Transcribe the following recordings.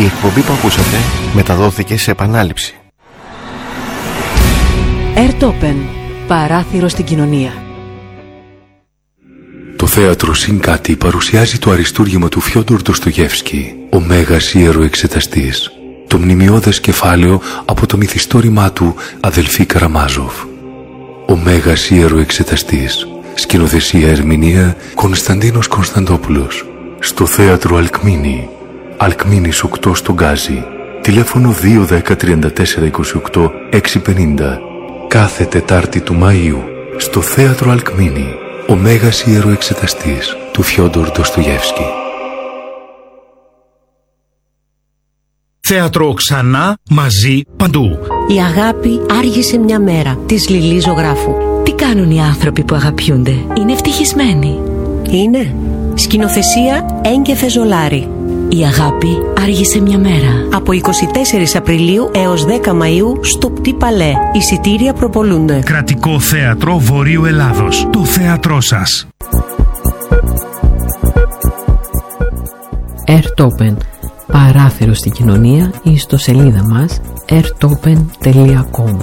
Η εκπομπή που ακούσατε μεταδόθηκε σε επανάληψη. Airtopen, παράθυρο στην κοινωνία. Το θέατρο Συν-Κάτι παρουσιάζει το αριστούργημα του Φιόντορ Ντοστογιεύσκη, ο Μέγας Ιεροεξεταστής. Το μνημιώδες κεφάλαιο από το μυθιστόρημά του Αδελφοί Καραμάζοφ. Ο Μέγας Ιεροεξεταστής. Σκηνοθεσία ερμηνεία Κωνσταντίνος Κωνσταντόπουλος. Στο θέατρο Αλκμίνη. Αλκμίνης 8 στο Γκάζι. Τηλέφωνο 210 34 28 650. Κάθε Τετάρτη του Μαΐου. Στο θέατρο Αλκμίνη. Ο Μέγας Ιεροεξεταστής του Φιόντορ Ντοστογιεύσκη. Θέατρο ξανά, μαζί, παντού. Η αγάπη άργησε μια μέρα της Λιλή Ζωγράφου. Τι κάνουν οι άνθρωποι που αγαπιούνται? Είναι ευτυχισμένοι. Είναι. Σκηνοθεσία Έγκεφε Ζολάρη. Η αγάπη άργησε μια μέρα. Από 24 Απριλίου έως 10 Μαΐου στο Πτή Παλέ. Εισιτήρια προπολούνται. Κρατικό Θέατρο Βορείου Ελλάδος. Το θέατρό σας. Airtopen, παράθυρο στην κοινωνία, ή στο σελίδα μας airtopen.com.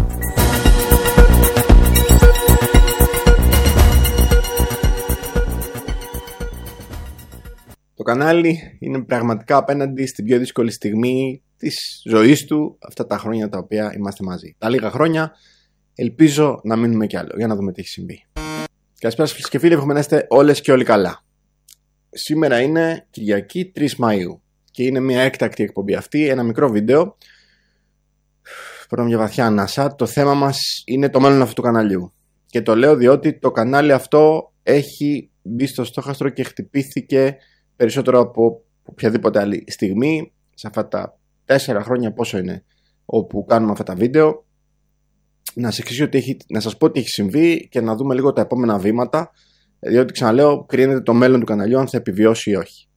Το κανάλι είναι πραγματικά απέναντι στην πιο δύσκολη στιγμή της ζωής του αυτά τα χρόνια τα οποία είμαστε μαζί. Τα λίγα χρόνια ελπίζω να μείνουμε κι άλλο. Για να δούμε τι έχει συμβεί. Καλησπέρα φίλες και φίλοι, εύχομαι να είστε όλες και όλοι καλά. Σήμερα είναι Κυριακή 3 Μαΐου και είναι μια έκτακτη εκπομπή αυτή, ένα μικρό βίντεο. Πρώτα μια βαθιά ανάσα. Το θέμα μας είναι το μέλλον αυτού του καναλιού. Και το λέω διότι το κανάλι αυτό έχει μπει στο στόχαστρο και χτυπήθηκε περισσότερο από οποιαδήποτε άλλη στιγμή σε αυτά τα 4 χρόνια, πόσο είναι, όπου κάνουμε αυτά τα βίντεο. Να σας πω τι έχει συμβεί και να δούμε λίγο τα επόμενα βήματα, διότι ξαναλέω κρίνεται το μέλλον του καναλιού αν θα επιβιώσει ή όχι.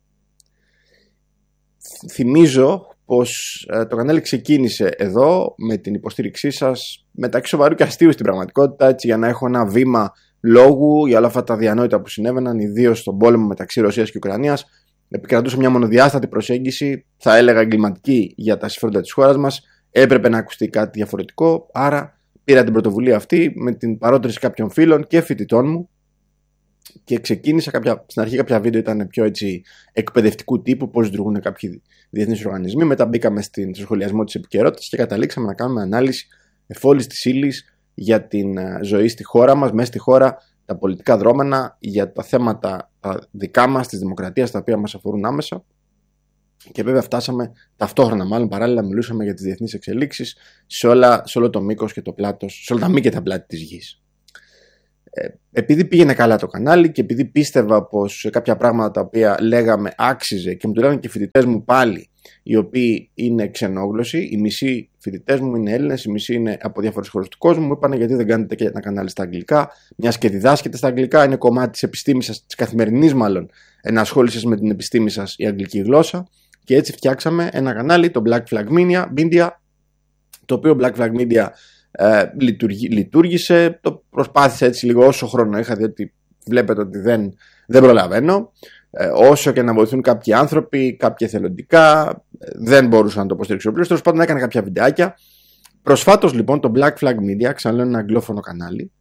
Θυμίζω πως το κανάλι ξεκίνησε εδώ με την υποστήριξή σας, μεταξύ σοβαρού και αστείου στην πραγματικότητα, έτσι, για να έχω ένα βήμα λόγου για όλα αυτά τα διανόητα που συνέβαιναν, ιδίως στον πόλεμο μεταξύ Ρωσίας και Ουκρανίας. Επικρατούσε μια μονοδιάστατη προσέγγιση, θα έλεγα εγκληματική, για τα συμφέροντα της χώρας μας. Έπρεπε να ακουστεί κάτι διαφορετικό, άρα πήρα την πρωτοβουλία αυτή με την παρότριση κάποιων φίλων και φοιτητών μου και ξεκίνησα στην αρχή κάποια βίντεο ήταν πιο έτσι εκπαιδευτικού τύπου, πώς λειτουργούν κάποιοι διεθνείς οργανισμοί. Μετά μπήκαμε στο σχολιασμό της επικαιρότητας και καταλήξαμε να κάνουμε ανάλυση εφόλης της ύλης για την ζωή στη χώρα μας, μέσα στη χώρα, τα πολιτικά δρόμενα, για τα θέματα τα δικά μας, της δημοκρατίας, τα οποία μας αφορούν άμεσα. Και βέβαια φτάσαμε ταυτόχρονα, μάλλον παράλληλα, μιλούσαμε για τις διεθνείς εξελίξεις σε όλο το μήκος και το πλάτος, σε όλα τα μήκη και τα πλάτη της γης. Επειδή πήγαινε καλά το κανάλι και επειδή πίστευα πως κάποια πράγματα τα οποία λέγαμε άξιζε και μου το λέγανε και οι φοιτητές μου πάλι, οι οποίοι είναι ξενόγλωσσοι, οι μισοί φοιτητές μου είναι Έλληνες, οι μισοί είναι από διάφορες χώρες του κόσμου, μου είπανε γιατί δεν κάνετε και ένα κανάλι στα αγγλικά, μιας και διδάσκετε στα αγγλικά, είναι κομμάτι της επιστήμης σας, της καθημερινής μάλλον, ενασχόλησης με την επιστήμη σας η αγγλική γλώσσα. Και έτσι φτιάξαμε ένα κανάλι, το Black Flag Media, το οποίο Black Flag Media λειτουργήσε, το προσπάθησα έτσι λίγο όσο χρόνο είχα, διότι βλέπετε ότι δεν προλαβαίνω. Όσο και να βοηθούν κάποιοι άνθρωποι, κάποιοι εθελοντικά, δεν μπορούσα να το υποστηρίξω πλήρως. Τέλος πάντων, έκανα κάποια βιντεάκια. Προσφάτως λοιπόν το Black Flag Media, ξαναλέω ένα αγγλόφωνο κανάλι,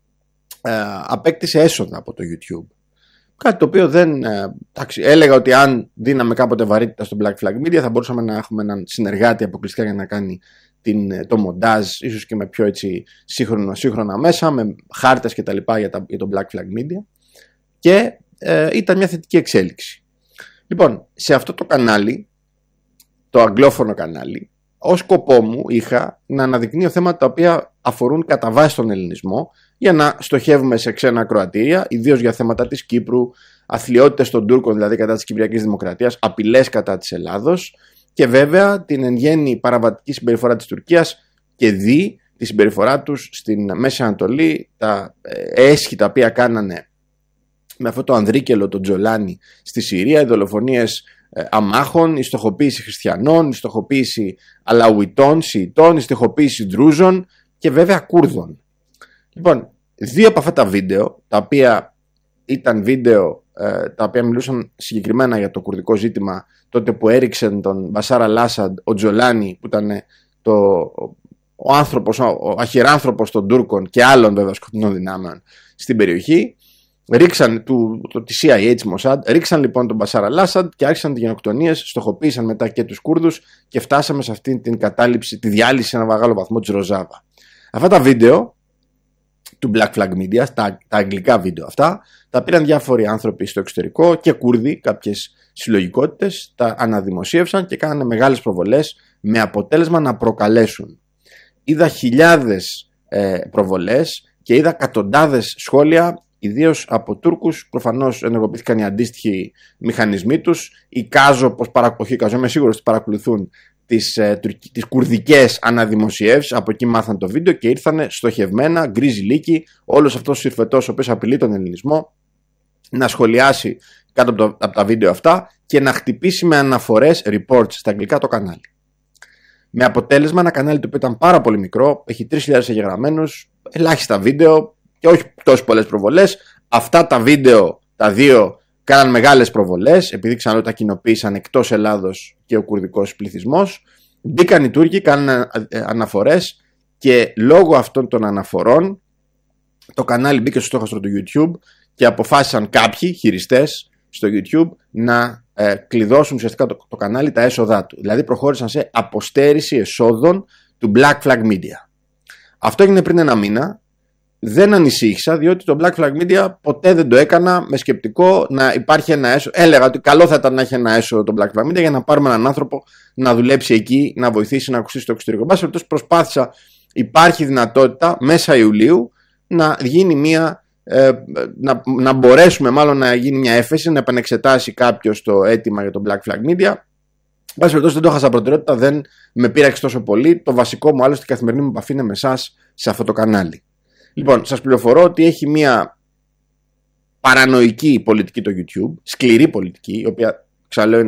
απέκτησε έσοδα από το YouTube. Κάτι το οποίο έλεγα ότι αν δίναμε κάποτε βαρύτητα στο Black Flag Media θα μπορούσαμε να έχουμε έναν συνεργάτη αποκλειστικά για να κάνει το μοντάζ, ίσως και με πιο έτσι σύγχρονα μέσα, με χάρτες και τα λοιπά για το Black Flag Media, και ήταν μια θετική εξέλιξη. Λοιπόν, σε αυτό το κανάλι, το αγγλόφωνο κανάλι, ως σκοπό μου είχα να αναδεικνύω θέματα τα οποία αφορούν κατά βάση τον ελληνισμό, για να στοχεύουμε σε ξένα ακροατήρια, ιδίως για θέματα της Κύπρου, αθλιότητες των Τούρκων, δηλαδή κατά της Κυπριακής Δημοκρατίας, απειλές κατά της Ελλάδος, και βέβαια την εν γέννη παραβατική συμπεριφορά της Τουρκίας και τη συμπεριφορά τους στην Μέση Ανατολή, τα έσχη τα οποία κάνανε με αυτό το ανδρίκελο τον Τζολάνι στη Συρία, οι δολοφονίες αμάχων, η στοχοποίηση χριστιανών, η στοχοποίηση Αλαουιτών, Σιητών, η στοχοποίηση Δρούζων και βέβαια Κούρδων. Λοιπόν, δύο από αυτά τα βίντεο, τα οποία ήταν βίντεο τα οποία μιλούσαν συγκεκριμένα για το κουρδικό ζήτημα, τότε που έριξαν τον Μπασάρ Αλ-Άσαντ, ο Τζολάνι, που ήταν ο αχυράνθρωπος των Τούρκων και άλλων βέβαια σκοτεινών δυνάμεων στην περιοχή. Ρίξαν τη CIA, της Μοσάντ, ρίξαν λοιπόν τον Μπασάρ Αλ-Άσαντ και άρχισαν τις γενοκτονίες, στοχοποίησαν μετά και τους Κούρδους και φτάσαμε σε αυτή την κατάληψη, τη διάλυση σε ένα μεγάλο βαθμό της Ροζάβα. Αυτά τα βίντεο του Black Flag Media, τα αγγλικά βίντεο αυτά, τα πήραν διάφοροι άνθρωποι στο εξωτερικό και Κούρδοι, κάποιες συλλογικότητες, τα αναδημοσίευσαν και κάνανε μεγάλες προβολές με αποτέλεσμα να προκαλέσουν. Είδα χιλιάδες προβολές και είδα εκατοντάδες σχόλια, ιδίως από Τούρκους. Προφανώς ενεργοποιήθηκαν οι αντίστοιχοι μηχανισμοί τους. Είμαι σίγουρος ότι παρακολουθούν τις κουρδικές αναδημοσιεύσεις. Από εκεί μάθαν το βίντεο και ήρθαν στοχευμένα, γκρίζι λύκη, όλος αυτός ο συρφετός ο οποίος απειλεί τον ελληνισμό να σχολιάσει κάτω από τα βίντεο αυτά και να χτυπήσει με αναφορές, reports στα αγγλικά, το κανάλι. Με αποτέλεσμα ένα κανάλι το οποίο ήταν πάρα πολύ μικρό, έχει 3.000 εγγεγραμμένους, ελάχιστα βίντεο και όχι τόσο πολλές προβολές. Αυτά τα βίντεο, τα δύο, κάναν μεγάλες προβολές, επειδή ξαναλέω τα κοινοποίησαν εκτός Ελλάδος και ο κουρδικός πληθυσμός. Μπήκαν οι Τούρκοι, κάναν αναφορές και λόγω αυτών των αναφορών το κανάλι μπήκε στο στόχαστρο του YouTube και αποφάσισαν κάποιοι χειριστές στο YouTube να κλειδώσουν ουσιαστικά το κανάλι, τα έσοδά του. Δηλαδή προχώρησαν σε αποστέρηση εσόδων του Black Flag Media. Αυτό έγινε πριν ένα μήνα. Δεν ανησύχησα, διότι το Black Flag Media ποτέ δεν το έκανα με σκεπτικό να υπάρχει ένα έσοδο. Έλεγα ότι καλό θα ήταν να έχει ένα έσοδο το Black Flag Media για να πάρουμε έναν άνθρωπο να δουλέψει εκεί, να βοηθήσει να ακουστεί στο εξωτερικό. Εν πάση περιπτώσει, προσπάθησα, υπάρχει δυνατότητα μέσα Ιουλίου να γίνει να μπορέσουμε μάλλον να γίνει μια έφεση, να επανεξετάσει κάποιος το αίτημα για το Black Flag Media. Εν πάση περιπτώσει, δεν το έχασα προτεραιότητα, δεν με πείραξε τόσο πολύ. Το βασικό μου, άλλωστε, η καθημερινή μου επαφή είναι με εσάς σε αυτό το κανάλι. Λοιπόν, σας πληροφορώ ότι έχει μια παρανοϊκή πολιτική το YouTube, σκληρή πολιτική, η οποία ξαναλέω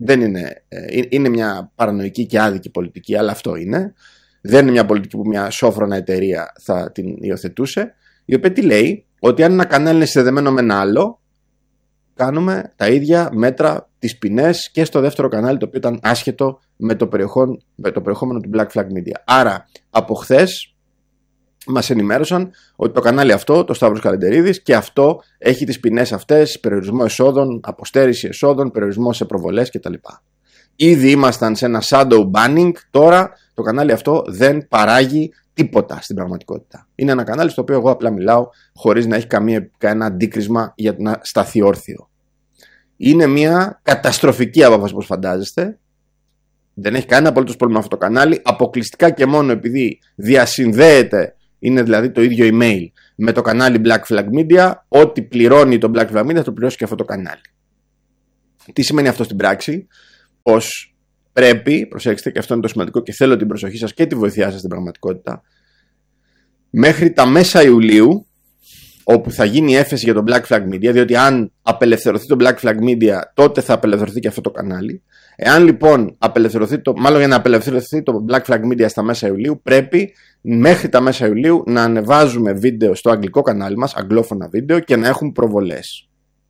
είναι μια παρανοϊκή και άδικη πολιτική, αλλά αυτό είναι. Δεν είναι μια πολιτική που μια σόφρονα εταιρεία θα την υιοθετούσε, η οποία τι λέει, ότι αν ένα κανάλι είναι συνδεδεμένο με ένα άλλο, κάνουμε τα ίδια μέτρα, τις ποινές και στο δεύτερο κανάλι, το οποίο ήταν άσχετο με το περιεχόμενο του Black Flag Media. Άρα, από χθες μας ενημέρωσαν ότι το κανάλι αυτό, το Σταύρος Καλεντερίδης, και αυτό έχει τις ποινές αυτές, περιορισμό εσόδων, αποστέρηση εσόδων, περιορισμό σε προβολές κτλ. Ήδη ήμασταν σε ένα shadow banning, τώρα το κανάλι αυτό δεν παράγει τίποτα στην πραγματικότητα. Είναι ένα κανάλι στο οποίο εγώ απλά μιλάω χωρίς να έχει κανένα αντίκρισμα για να σταθεί όρθιο. Είναι μια καταστροφική απόφαση, όπως φαντάζεστε. Δεν έχει κανένα απολύτως πρόβλημα αυτό το κανάλι, αποκλειστικά και μόνο επειδή διασυνδέεται, είναι δηλαδή το ίδιο email με το κανάλι Black Flag Media. Ό,τι πληρώνει το Black Flag Media θα το πληρώσει και αυτό το κανάλι. Τι σημαίνει αυτό στην πράξη? Πως πρέπει, προσέξτε, και αυτό είναι το σημαντικό και θέλω την προσοχή σας και τη βοήθειά σας στην πραγματικότητα, μέχρι τα μέσα Ιουλίου, όπου θα γίνει η έφεση για το Black Flag Media, διότι αν απελευθερωθεί το Black Flag Media, τότε θα απελευθερωθεί και αυτό το κανάλι. Εάν λοιπόν μάλλον για να απελευθερωθεί το Black Flag Media στα μέσα Ιουλίου, πρέπει μέχρι τα μέσα Ιουλίου να ανεβάζουμε βίντεο στο αγγλικό κανάλι μας, αγγλόφωνα βίντεο, και να έχουν προβολές.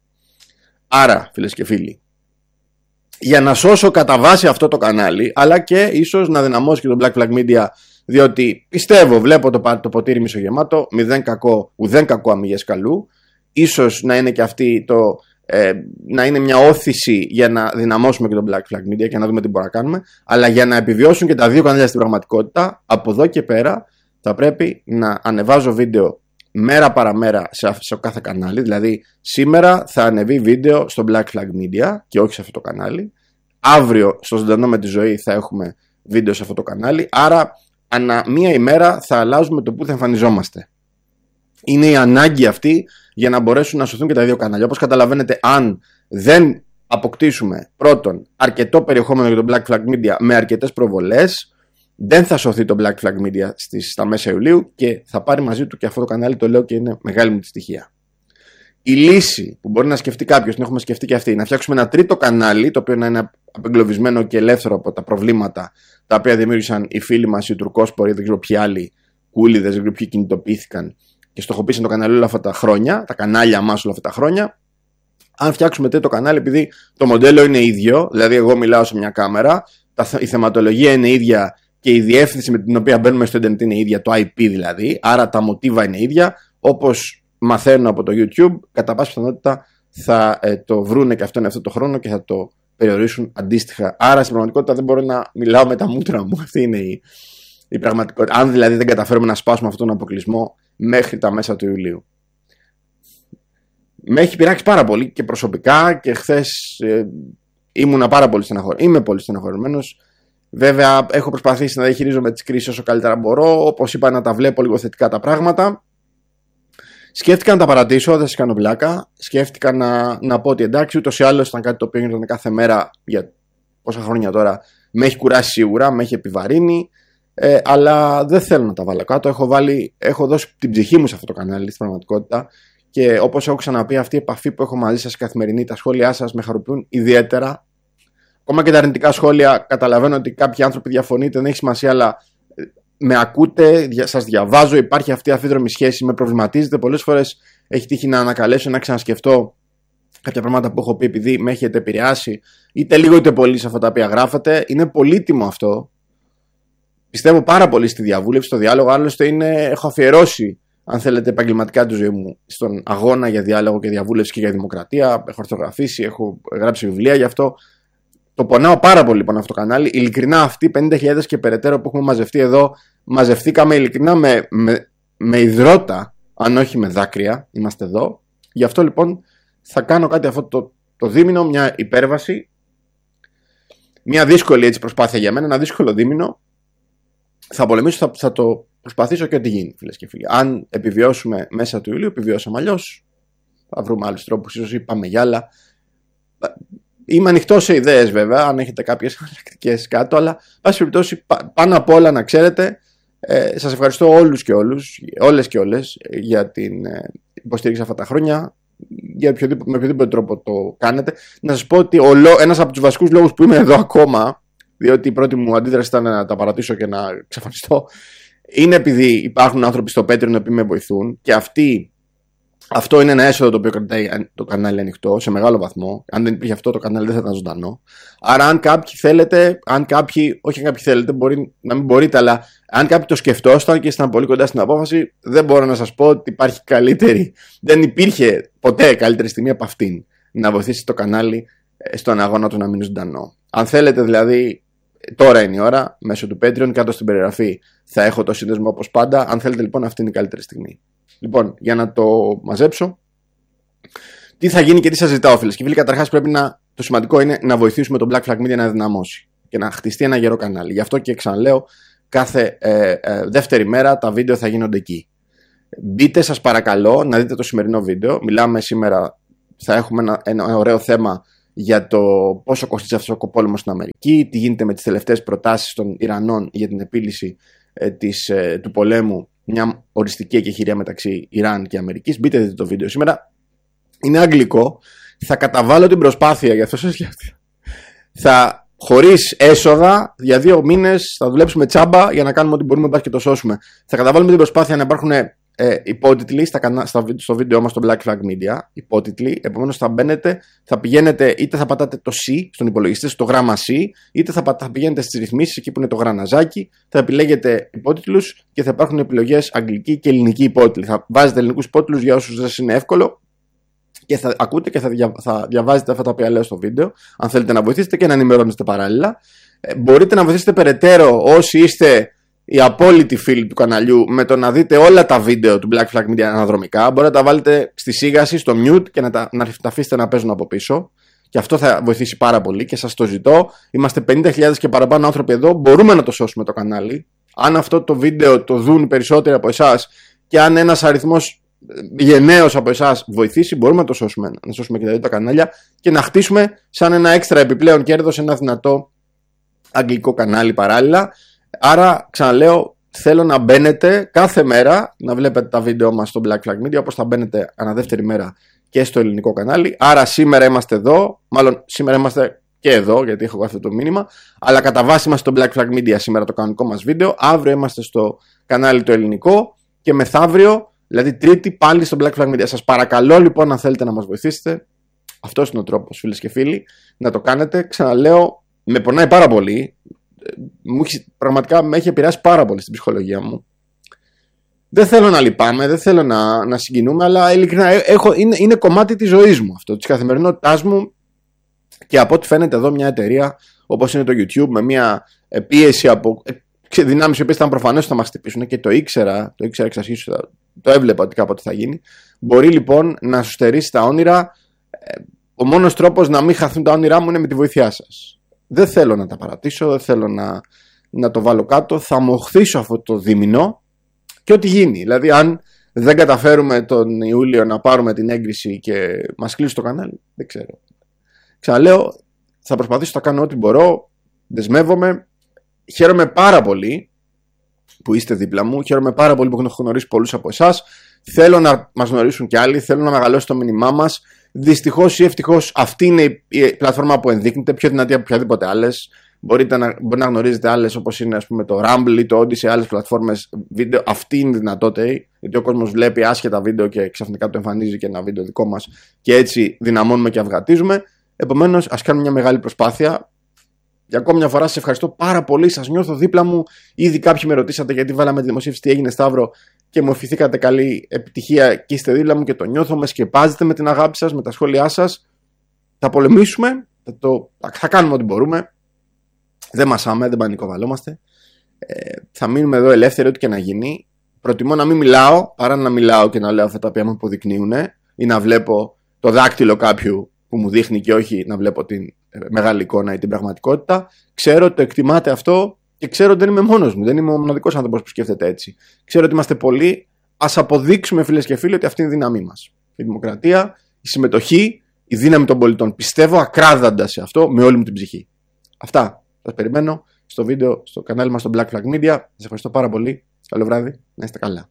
Άρα, φίλες και φίλοι, για να σώσω κατά βάση αυτό το κανάλι, αλλά και ίσως να δυναμώσει και το Black Flag Media, διότι πιστεύω, βλέπω το ποτήρι μισογεμάτο, μηδέν κακό, ουδέν κακό αμυγές καλού, ίσως να είναι και αυτή να είναι μια όθηση για να δυναμώσουμε και το Black Flag Media και να δούμε τι μπορούμε να κάνουμε, αλλά για να επιβιώσουν και τα δύο κανάλια στην πραγματικότητα, από εδώ και πέρα θα πρέπει να ανεβάζω βίντεο μέρα παραμέρα σε κάθε κανάλι. Δηλαδή σήμερα θα ανεβεί βίντεο στο Black Flag Media και όχι σε αυτό το κανάλι. Αύριο στο Ζωντανό με τη Ζωή θα έχουμε βίντεο σε αυτό το κανάλι. Άρα ανά μία ημέρα θα αλλάζουμε το που θα εμφανιζόμαστε. Είναι η ανάγκη αυτή για να μπορέσουν να σωθούν και τα δύο κανάλια. Όπως καταλαβαίνετε, αν δεν αποκτήσουμε πρώτον αρκετό περιεχόμενο για το Black Flag Media με αρκετές προβολές, δεν θα σωθεί το Black Flag Media στα μέσα Ιουλίου και θα πάρει μαζί του και αυτό το κανάλι, το λέω και είναι μεγάλη μου δυστυχία. Η λύση που μπορεί να σκεφτεί κάποιος, την έχουμε σκεφτεί και αυτή, να φτιάξουμε ένα τρίτο κανάλι, το οποίο να είναι απεγκλωβισμένο και ελεύθερο από τα προβλήματα τα οποία δημιούργησαν οι φίλοι μας, οι τουρκόσποροι, δεν ξέρω ποιοι άλλοι κούλιδες, δεν ξέρω ποιοι κινητοποιήθηκαν και στοχοποίησαν το κανάλι όλα αυτά τα χρόνια, τα κανάλια μας όλα αυτά τα χρόνια, αν φτιάξουμε τρίτο κανάλι, επειδή το μοντέλο είναι ίδιο, δηλαδή εγώ μιλάω σε μια κάμερα, η θεματολογία είναι ίδια και η διεύθυνση με την οποία μπαίνουμε στο ίντερνετ είναι ίδια, το IP δηλαδή, άρα τα μοτίβα είναι ίδια, όπως μαθαίνω από το YouTube, κατά πάσα πιθανότητα θα το βρούνε και αυτό το χρόνο και θα το περιορίσουν αντίστοιχα. Άρα στην πραγματικότητα δεν μπορώ να μιλάω με τα μούτρα μου. Αυτή είναι η πραγματικότητα. Αν δηλαδή δεν καταφέρουμε να σπάσουμε αυτόν τον αποκλεισμό μέχρι τα μέσα του Ιουλίου. Με έχει πειράξει πάρα πολύ και προσωπικά και χθες ήμουνα πάρα πολύ στεναχωρημένος. Είμαι πολύ στεναχωρημένος. Βέβαια έχω προσπαθήσει να διαχειρίζομαι τις κρίσεις όσο καλύτερα μπορώ. Όπως είπα, να τα βλέπω λίγο θετικά τα πράγματα. Σκέφτηκα να τα παρατήσω, δεν σας κάνω πλάκα. Σκέφτηκα να πω ότι εντάξει, ούτως ή άλλως ήταν κάτι το οποίο γίνεται κάθε μέρα για πόσα χρόνια τώρα. Με έχει κουράσει σίγουρα, με έχει επιβαρύνει. Αλλά δεν θέλω να τα βάλω κάτω. Έχω δώσει την ψυχή μου σε αυτό το κανάλι στην πραγματικότητα. Και όπως έχω ξαναπεί, αυτή η επαφή που έχω μαζί σας καθημερινή, τα σχόλιά σας με χαροποιούν ιδιαίτερα. Ακόμα και τα αρνητικά σχόλια, καταλαβαίνω ότι κάποιοι άνθρωποι διαφωνείτε, δεν έχει σημασία, αλλά με ακούτε, σας διαβάζω, υπάρχει αυτή η αμφίδρομη σχέση, με προβληματίζετε. Πολλές φορές έχει τύχει να ανακαλέσω, να ξανασκεφτώ κάποια πράγματα που έχω πει, επειδή με έχετε επηρεάσει, είτε λίγο είτε πολύ σε αυτά τα οποία γράφετε. Είναι πολύτιμο αυτό. Πιστεύω πάρα πολύ στη διαβούλευση, στο διάλογο. Άλλωστε, έχω αφιερώσει, αν θέλετε, επαγγελματικά τη ζωή μου στον αγώνα για διάλογο και διαβούλευση και για δημοκρατία. Έχω ορθογραφήσει, έχω γράψει βιβλία γι' αυτό. Το πονάω πάρα πολύ πάνω αυτό το κανάλι. Ειλικρινά, αυτοί 50.000 και περαιτέρω που έχουμε μαζευτεί εδώ, μαζευτήκαμε ειλικρινά με υδρότα, αν όχι με δάκρυα. Είμαστε εδώ. Γι' αυτό λοιπόν θα κάνω κάτι αυτό το δίμηνο, μια υπέρβαση. Μια δύσκολη έτσι προσπάθεια για μένα, ένα δύσκολο δίμηνο. Θα πολεμήσω, θα το προσπαθήσω και ό,τι γίνει, φίλες και φίλοι. Αν επιβιώσουμε μέσα του Ιουλίου, επιβιώσαμε, αλλιώς θα βρούμε άλλους τρόπους, ίσως πάμε για άλλα. Είμαι ανοιχτό σε ιδέες βέβαια, αν έχετε κάποιες εναλλακτικές κάτω, αλλά πάση περιπτώσει, πάνω απ' όλα να ξέρετε, σας ευχαριστώ όλους και όλες και όλες για την υποστήριξη αυτά τα χρόνια, με οποιοδήποτε τρόπο το κάνετε. Να σας πω ότι ένας από τους βασικούς λόγους που είμαι εδώ ακόμα, διότι η πρώτη μου αντίδραση ήταν να τα παρατήσω και να εξαφανιστώ, είναι επειδή υπάρχουν άνθρωποι στο Patreon που με βοηθούν και αυτό είναι ένα έσοδο το οποίο κρατάει το κανάλι ανοιχτό σε μεγάλο βαθμό. Αν δεν υπήρχε αυτό, το κανάλι δεν θα ήταν ζωντανό. Άρα, αν κάποιοι θέλετε, μπορεί να μην μπορείτε, αλλά αν κάποιοι το σκεφτόσταν και ήσταν πολύ κοντά στην απόφαση, δεν μπορώ να σας πω ότι υπάρχει καλύτερη. Δεν υπήρχε ποτέ καλύτερη στιγμή από αυτήν να βοηθήσει το κανάλι στον αγώνα του να μείνει ζωντανό. Αν θέλετε, δηλαδή, τώρα είναι η ώρα, μέσω του Patreon, κάτω στην περιγραφή θα έχω το σύνδεσμο όπως πάντα. Αν θέλετε, λοιπόν, αυτή είναι η καλύτερη στιγμή. Λοιπόν, για να το μαζέψω, τι θα γίνει και τι σας ζητάω, φίλες και φίλοι. Καταρχάς, το σημαντικό είναι να βοηθήσουμε τον Black Flag Media να δυναμώσει και να χτιστεί ένα γερό κανάλι. Γι' αυτό και ξαναλέω, κάθε δεύτερη μέρα τα βίντεο θα γίνονται εκεί. Μπείτε, σας παρακαλώ, να δείτε το σημερινό βίντεο. Μιλάμε σήμερα, θα έχουμε ένα ωραίο θέμα για το πόσο κοστίζει αυτός ο πόλεμος στην Αμερική, τι γίνεται με τις τελευταίες προτάσεις των Ιρανών για την επίλυση του πολέμου. Μια οριστική εκεχηρία μεταξύ Ιράν και Αμερικής. Μπείτε δείτε το βίντεο σήμερα. Είναι αγγλικό. Θα καταβάλω την προσπάθεια, γι' αυτό σας λέω. Χωρίς έσοδα, για 2 μήνες θα δουλέψουμε τσάμπα για να κάνουμε ό,τι μπορούμε και το σώσουμε. Θα καταβάλουμε την προσπάθεια να υπάρχουν υπότιτλοι στο βίντεο μας στο Black Flag Media. Υπότιτλοι. Επομένως θα μπαίνετε, θα πηγαίνετε, είτε θα πατάτε το C στον υπολογιστή, στο γράμμα C, είτε θα πηγαίνετε στις ρυθμίσεις εκεί που είναι το γραναζάκι, θα επιλέγετε υπότιτλους και θα υπάρχουν επιλογές αγγλική και ελληνική υπότιτλοι. Θα βάζετε ελληνικούς υπότιτλους για όσους δεν είναι εύκολο και θα ακούτε και θα διαβάζετε αυτά τα οποία λέω στο βίντεο. Αν θέλετε να βοηθήσετε και να ενημερώνεστε παράλληλα. Μπορείτε να βοηθήσετε περαιτέρω όσοι είστε οι απόλυτοι φίλοι του καναλιού με το να δείτε όλα τα βίντεο του Black Flag Media αναδρομικά. Μπορείτε να τα βάλετε στη σίγαση, στο mute και να τα αφήσετε να παίζουν από πίσω. Και αυτό θα βοηθήσει πάρα πολύ και σας το ζητώ. Είμαστε 50.000 και παραπάνω άνθρωποι εδώ. Μπορούμε να το σώσουμε το κανάλι. Αν αυτό το βίντεο το δουν περισσότεροι από εσάς και αν ένας αριθμός γενναίος από εσάς βοηθήσει, μπορούμε να το σώσουμε. Να σώσουμε και τα δύο κανάλια και να χτίσουμε σαν ένα έξτρα επιπλέον κέρδος ένα δυνατό αγγλικό κανάλι παράλληλα. Άρα, ξαναλέω, θέλω να μπαίνετε κάθε μέρα να βλέπετε τα βίντεο μας στο Black Flag Media, όπως θα μπαίνετε ανά δεύτερη μέρα και στο ελληνικό κανάλι. Άρα, σήμερα είμαστε εδώ, μάλλον σήμερα είμαστε και εδώ, γιατί έχω αυτό το μήνυμα. Αλλά κατά βάση είμαστε στο Black Flag Media σήμερα το κανονικό μας βίντεο. Αύριο είμαστε στο κανάλι το ελληνικό και μεθαύριο Δηλαδή Τρίτη πάλι στο Black Flag Media. Σας παρακαλώ λοιπόν, αν θέλετε να μας βοηθήσετε, αυτός είναι ο τρόπος, φίλες και φίλοι, να το κάνετε. Ξαναλέω, με πονάει πάρα πολύ. Πραγματικά με έχει επηρεάσει πάρα πολύ στην ψυχολογία μου. Δεν θέλω να λυπάμαι, δεν θέλω να συγκινούμε, αλλά ειλικρινά είναι κομμάτι της ζωής μου αυτό, της καθημερινότητάς μου. Και από ό,τι φαίνεται εδώ, μια εταιρεία όπως είναι το YouTube, με μια πίεση από δυνάμεις οι οποίες ήταν προφανές ότι θα μας χτυπήσουν, και το ήξερα εξ αρχής, το έβλεπα ότι κάποτε θα γίνει, μπορεί λοιπόν να σου στερήσει τα όνειρα. Ο μόνος τρόπος να μην χαθούν τα όνειρά μου είναι με τη βοήθειά σας. Δεν θέλω να τα παρατήσω, δεν θέλω να το βάλω κάτω. Θα μοχθήσω αυτό το δίμηνο και ό,τι γίνει. Δηλαδή, αν δεν καταφέρουμε τον Ιούλιο να πάρουμε την έγκριση και μας κλείσει το κανάλι, δεν ξέρω. Ξαναλέω, θα προσπαθήσω να κάνω ό,τι μπορώ. Δεσμεύομαι. Χαίρομαι πάρα πολύ που είστε δίπλα μου. Χαίρομαι πάρα πολύ που έχω γνωρίσει πολλούς από εσάς. Θέλω να μας γνωρίσουν κι άλλοι. Θέλω να μεγαλώσει το μήνυμά μας. Δυστυχώς ή ευτυχώς αυτή είναι η πλατφόρμα που ενδείκνυται, πιο δυνατή από οποιαδήποτε άλλες. Μπορεί να γνωρίζετε άλλες όπως είναι, ας πούμε, το Rumble ή το Odyssey, άλλες πλατφόρμες βίντεο. Αυτή είναι η δυνατότητα, γιατί ο κόσμος βλέπει άσχετα βίντεο και ξαφνικά το εμφανίζει και ένα βίντεο δικό μας και έτσι δυναμώνουμε και αυγατίζουμε. Επομένως, ας κάνουμε μια μεγάλη προσπάθεια. Για ακόμη μια φορά σας ευχαριστώ πάρα πολύ. Σας νιώθω δίπλα μου. Ήδη κάποιοι με ρωτήσατε γιατί βάλαμε τη δημοσίευση, τι έγινε, Σταύρο, και μου ευχηθήκατε καλή επιτυχία και είστε δίπλα μου και το νιώθω. Με σκεπάζετε με την αγάπη σας, με τα σχόλιά σας. Θα πολεμήσουμε, θα κάνουμε ό,τι μπορούμε. Δεν μασάμε, δεν πανικοβαλόμαστε. Θα μείνουμε εδώ ελεύθεροι, ό,τι και να γίνει. Προτιμώ να μην μιλάω παρά να μιλάω και να λέω αυτά τα οποία μου υποδεικνύουν, ή να βλέπω το δάκτυλο κάποιου που μου δείχνει και όχι να βλέπω την μεγάλη εικόνα ή την πραγματικότητα. Ξέρω ότι το εκτιμάτε αυτό και ξέρω ότι δεν είμαι μόνος μου. Δεν είμαι ο μοναδικός άνθρωπος που σκέφτεται έτσι. Ξέρω ότι είμαστε πολλοί. Ας αποδείξουμε, φίλες και φίλοι, ότι αυτή είναι η δύναμή μας. Η δημοκρατία, η συμμετοχή, η δύναμη των πολιτών. Πιστεύω ακράδαντα σε αυτό με όλη μου την ψυχή. Αυτά. Σας περιμένω στο βίντεο, στο κανάλι μας στο Black Flag Media. Σας ευχαριστώ πάρα πολύ. Καλό βράδυ. Να είστε καλά.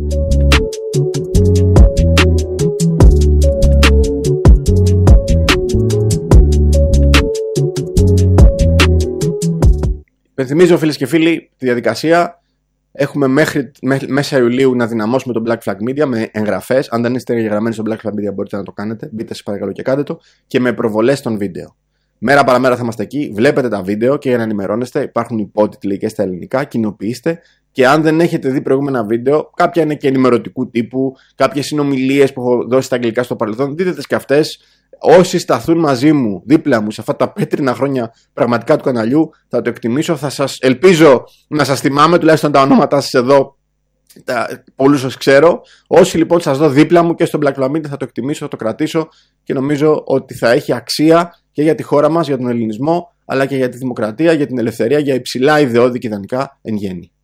Υπενθυμίζω, φίλες και φίλοι, τη διαδικασία. Έχουμε μέχρι μέσα Ιουλίου να δυναμώσουμε το Black Flag Media με εγγραφές. Αν δεν είστε εγγεγραμμένοι στο Black Flag Media, μπορείτε να το κάνετε. Μπείτε, σας παρακαλώ, και κάντε το. Και με προβολές των βίντεο. Μέρα παραμέρα θα είμαστε εκεί. Βλέπετε τα βίντεο και για να ενημερώνεστε, υπάρχουν υπότιτλοι και στα ελληνικά. Κοινοποιήστε. Και αν δεν έχετε δει προηγούμενα βίντεο, κάποια είναι και ενημερωτικού τύπου, κάποιες συνομιλίες που έχω δώσει στα αγγλικά στο παρελθόν. Δείτε τις και αυτές. Όσοι σταθούν μαζί μου, δίπλα μου, σε αυτά τα πέτρινα χρόνια πραγματικά του καναλιού, θα το εκτιμήσω. Ελπίζω να σας θυμάμαι τουλάχιστον τα ονόματά σας εδώ. Πολλούς σας ξέρω. Όσοι λοιπόν σας δω δίπλα μου και στο Black Flag Media, θα το εκτιμήσω, θα το κρατήσω και νομίζω ότι θα έχει αξία και για τη χώρα μας, για τον ελληνισμό, αλλά και για τη δημοκρατία, για την ελευθερία, για υψηλά ιδεώδη και ιδανικά εν γέννη.